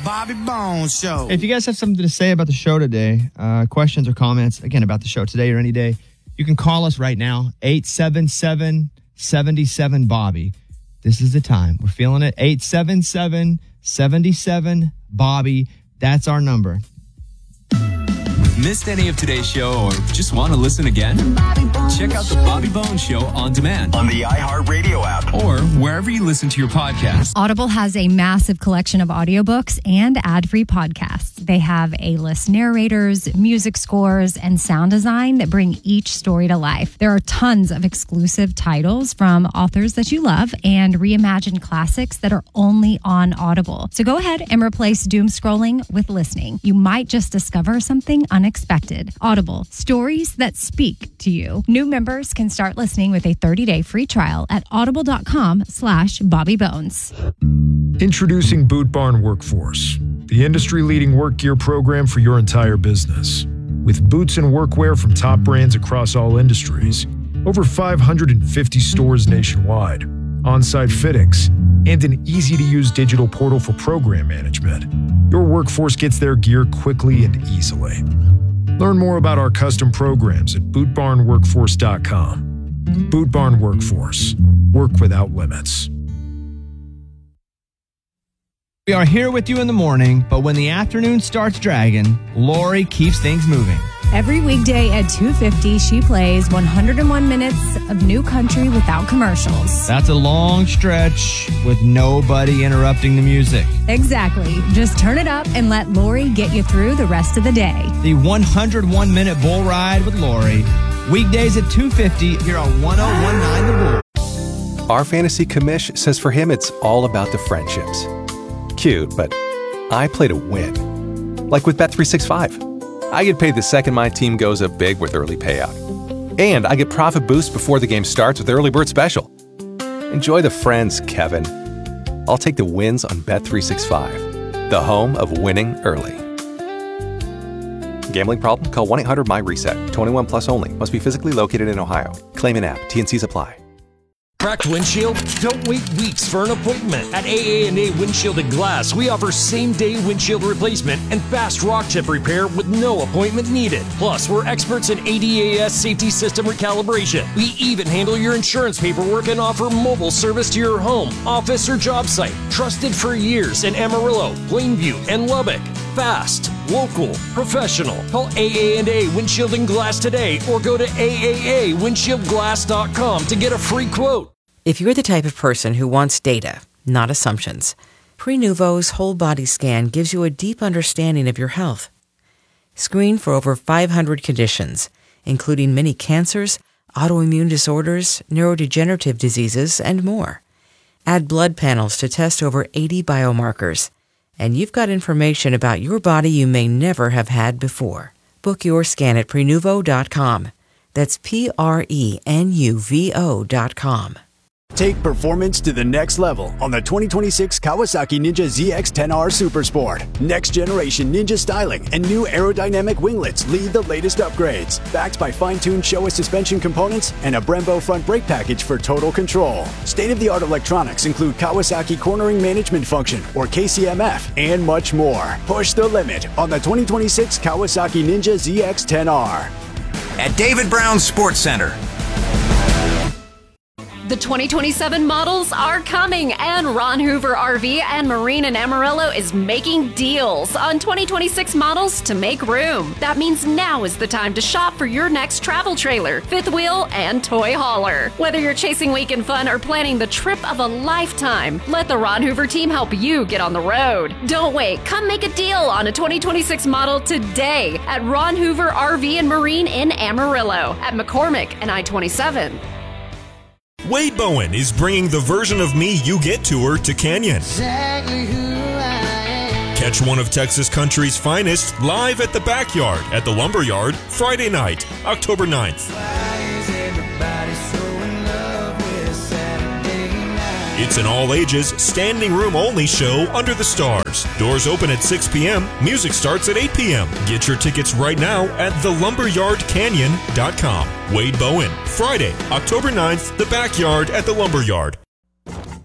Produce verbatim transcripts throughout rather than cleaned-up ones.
Bobby Bones Show. If you guys have something to say about the show today, uh, questions or comments, again, about the show today or any day, you can call us right now, eight seven seven, seven seven, Bobby. This is the time. We're feeling it. eight seven seven, seven seven, Bobby. That's our number. Missed any of today's show or just want to listen again? Check out the Bobby Bones Show on demand on the iHeartRadio app or wherever you listen to your podcast. Audible has a massive collection of audiobooks and ad-free podcasts. They have A-list narrators, music scores, and sound design that bring each story to life. There are tons of exclusive titles from authors that you love and reimagined classics that are only on Audible. So go ahead and replace doom scrolling with listening. You might just discover something unexpected. Audible, stories that speak to you. New members can start listening with a thirty-day free trial at audible.com slash Bobby Bones. Introducing Boot Barn Workforce, the industry-leading work gear program for your entire business. With boots and workwear from top brands across all industries, over five hundred fifty stores nationwide, on-site fittings, and an easy-to-use digital portal for program management, your workforce gets their gear quickly and easily. Learn more about our custom programs at boot barn workforce dot com. Boot Barn Workforce. Work without limits. We are here with you in the morning, but when the afternoon starts dragging, Lori keeps things moving. Every weekday at two fifty, she plays one hundred one minutes of new country without commercials. That's a long stretch with nobody interrupting the music. Exactly. Just turn it up and let Lori get you through the rest of the day. The one hundred one minute bull ride with Lori. Weekdays at two fifty here on one oh one nine The Bull. Our fantasy commish says for him it's all about the friendships. Cute, but I play to win. Like with Bet three sixty-five. I get paid the second my team goes up big with early payout. And I get profit boost before the game starts with Early Bird Special. Enjoy the friends, Kevin. I'll take the wins on Bet three sixty-five, the home of winning early. Gambling problem? Call one eight hundred M Y reset. twenty-one plus only. Must be physically located in Ohio. Claim in app. T N Cs apply. Cracked windshield? Don't wait weeks for an appointment. At A A and A Windshield and Glass, we offer same-day windshield replacement and fast rock chip repair with no appointment needed. Plus, we're experts in A D A S safety system recalibration. We even handle your insurance paperwork and offer mobile service to your home, office, or job site. Trusted for years in Amarillo, Plainview, and Lubbock. Fast, local, professional. Call A A and A Windshield and Glass today or go to A A A windshield glass dot com to get a free quote. If you're the type of person who wants data, not assumptions, Prenuvo's whole body scan gives you a deep understanding of your health. Screen for over five hundred conditions, including many cancers, autoimmune disorders, neurodegenerative diseases, and more. Add blood panels to test over eighty biomarkers. And you've got information about your body you may never have had before. Book your scan at Prenuvo dot com. That's P R E N U V O dot com. Take performance to the next level on the twenty twenty-six Kawasaki Ninja Z X ten R Supersport. Next generation Ninja styling and new aerodynamic winglets lead the latest upgrades. Backed by fine-tuned Showa suspension components and a Brembo front brake package for total control. State-of-the-art electronics include Kawasaki Cornering Management Function, or K C M F, and much more. Push the limit on the twenty twenty-six Kawasaki Ninja Z X ten R. At David Brown Sports Center. The twenty twenty-seven models are coming, and Ron Hoover R V and Marine in Amarillo is making deals on twenty twenty-six models to make room. That means now is the time to shop for your next travel trailer, fifth wheel, and toy hauler. Whether you're chasing weekend fun or planning the trip of a lifetime, let the Ron Hoover team help you get on the road. Don't wait. Come make a deal on a twenty twenty-six model today at Ron Hoover R V and Marine in Amarillo, at McCormick and I twenty-seven. Wade Bowen is bringing the version of me you get tour to Canyon. Exactly who I am. Catch one of Texas country's finest live at the Backyard at the Lumberyard Friday night, October ninth. Why is everybody so in love with Saturday night? It's an all-ages, standing room only show under the stars. Doors open at six p.m. Music starts at eight p.m. Get your tickets right now at the lumberyard canyon dot com. Wade Bowen, Friday, October ninth, the Backyard at the Lumberyard.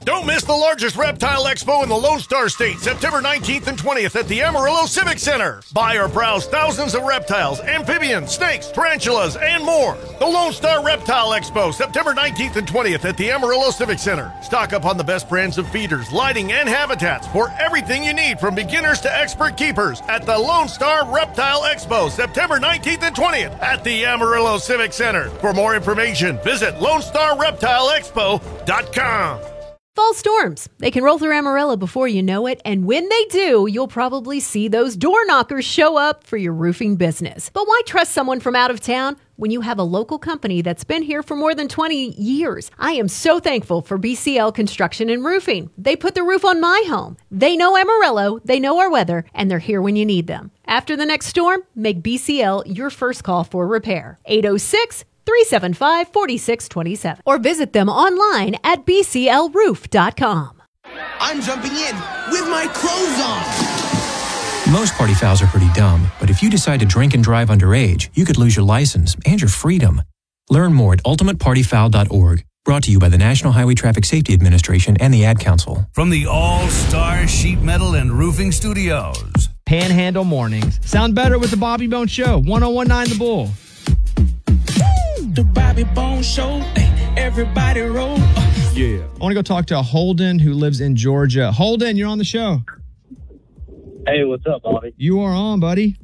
Don't miss the largest reptile expo in the Lone Star State, September nineteenth and twentieth at the Amarillo Civic Center. Buy or browse thousands of reptiles, amphibians, snakes, tarantulas, and more. The Lone Star Reptile Expo, September nineteenth and twentieth at the Amarillo Civic Center. Stock up on the best brands of feeders, lighting, and habitats for everything you need from beginners to expert keepers at the Lone Star Reptile Expo, September nineteenth and twentieth at the Amarillo Civic Center. For more information, visit lone star reptile expo dot com. Fall storms. They can roll through Amarillo before you know it, and when they do, you'll probably see those door knockers show up for your roofing business. But why trust someone from out of town when you have a local company that's been here for more than twenty years? I am so thankful for B C L Construction and Roofing. They put the roof on my home. They know Amarillo, they know our weather, and they're here when you need them. After the next storm, make B C L your first call for repair. eight oh six, three seven five, four six two seven or visit them online at b c l roof dot com. I'm jumping in with my clothes on. Most party fouls are pretty dumb, but if you decide to drink and drive underage, you could lose your license and your freedom. Learn more at ultimate party foul dot org. Brought to you by the National Highway Traffic Safety Administration and the Ad Council. From the All-Star Sheet Metal and Roofing Studios. Panhandle Mornings. Sound better with the Bobby Bone Show. one oh one point nine The Bull. The Bobby Bone Show. Everybody roll. Yeah. I want to go talk to Holden, who lives in Georgia. Holden, you're on the show. Hey, what's up, Bobby? You are on, buddy.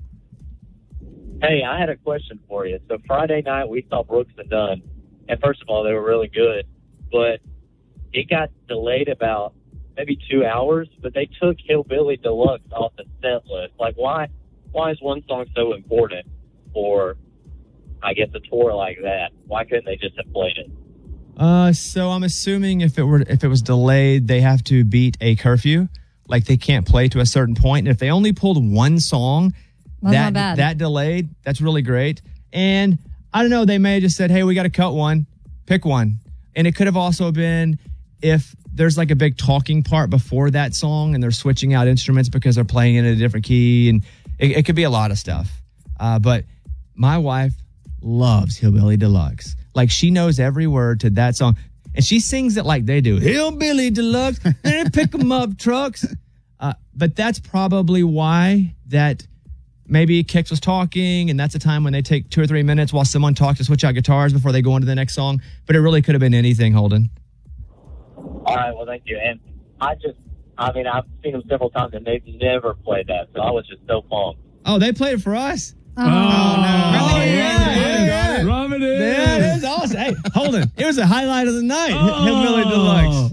Hey, I had a question for you. So Friday night we saw Brooks and Dunn, and first of all, they were really good, but it got delayed about maybe two hours. But they took Hillbilly Deluxe off the set list. Like, why? Why is one song so important for, I guess, a tour like that? Why couldn't they just have played it? Uh, so I'm assuming if it were if it was delayed, they have to beat a curfew. Like they can't play to a certain point. And if they only pulled one song, Well, that not bad. that delayed, that's really great. And I don't know, they may have just said, hey, we got to cut one, pick one. And it could have also been if there's like a big talking part before that song and they're switching out instruments because they're playing it in a different key. And it, it could be a lot of stuff. Uh, but my wife loves Hillbilly Deluxe. Like she knows every word to that song. And she sings it like they do. Hillbilly Deluxe, and pick 'em up trucks. Uh, but that's probably why that maybe Kix was talking, and that's a time when they take two or three minutes while someone talks to switch out guitars before they go into the next song. But it really could have been anything, Holden. All right, well, thank you. And I just, I mean, I've seen them several times, and they've never played that, so I was just so pumped. Oh, they played it for us? Oh, no. Oh, yeah, yeah, yeah. Rub it in. Yeah, it was awesome. Hey, Holden, it was the highlight of the night. Oh. Hillbilly Deluxe.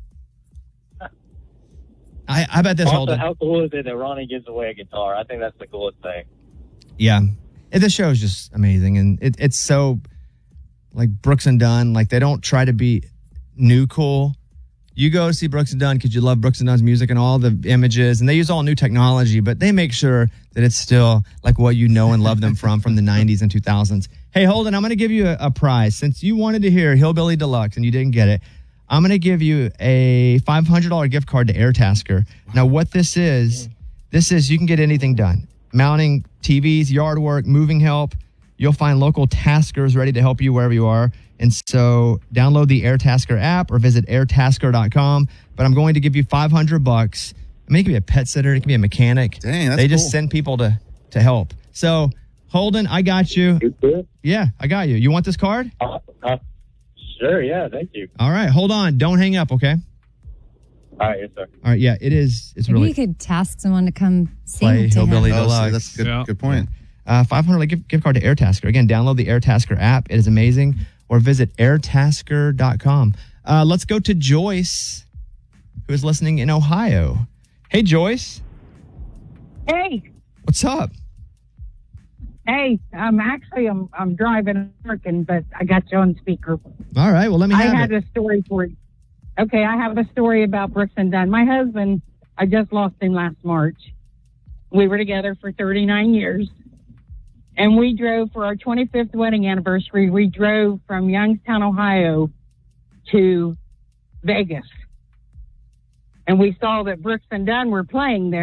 I, I bet this Also, Holden. how cool is it that Ronnie gives away a guitar? I think that's the coolest thing. Yeah. And the show is just amazing. And it, it's so, like, Brooks and Dunn. Like, they don't try to be new cool. You go see Brooks and Dunn because you love Brooks and Dunn's music and all the images. And they use all new technology, but they make sure that it's still, like, what you know and love them from, from the nineties and two thousands. Hey, Holden, I'm going to give you a, a prize. Since you wanted to hear Hillbilly Deluxe and you didn't get it, I'm going to give you a five hundred dollars gift card to Airtasker. Now, what this is, this is you can get anything done. Mounting T Vs, yard work, moving help. You'll find local taskers ready to help you wherever you are. And so download the Airtasker app or visit airtasker dot com. But I'm going to give you five hundred bucks. I mean, it could be a pet sitter. It could be a mechanic. Dang, that's They just cool. send people to, to help. So, Holden, I got you. Yeah, I got you. You want this card? Uh, uh, sure, yeah, thank you. All right, hold on. Don't hang up, okay? All right, yes, sir. All right, yeah, it is. It's Maybe really you could task someone to come sing play to Hillbilly him. Oh, so Deluxe. that's a good, good point. Uh, five hundred dollars gift, gift card to Airtasker. Again, download the Airtasker app. It is amazing. Or visit airtasker dot com. Uh, let's go to Joyce, who is listening in Ohio. Hey, Joyce. Hey, What's up? hey, I'm actually I'm I'm driving working, but I got you on speaker. All right, well, let me I have had it. a story for you. Okay, I have a story about Brooks and Dunn. My husband, I just lost him last March. We were together for thirty-nine years. And we drove for our twenty-fifth wedding anniversary. We drove from Youngstown, Ohio to Vegas. And we saw that Brooks and Dunn were playing there.